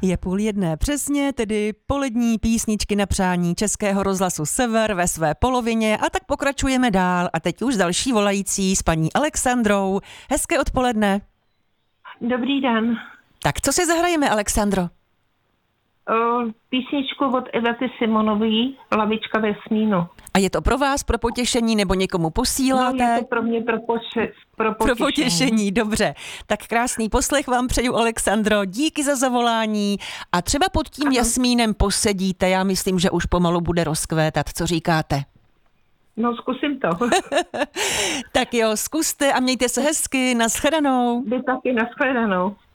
Je 12:30 přesně, tedy polední písničky na přání Českého rozhlasu Sever ve své polovině a tak pokračujeme dál. A teď už další volající s paní Alexandrou. Hezké odpoledne. Dobrý den. Tak co si zahrajeme, Alexandro? Písničku od Ivety Simonový, Lavička ve snínu. A je to pro vás, pro potěšení, nebo někomu posíláte? No, je to pro mě pro potěšení. Pro potěšení, dobře. Tak krásný poslech vám přeju, Alexandro. Díky za zavolání. A třeba pod tím jasmínem posedíte. Já myslím, že už pomalu bude rozkvétat. Co říkáte? No, zkusím to. Tak jo, zkuste a mějte se hezky. Nashledanou. Vy taky, nashledanou.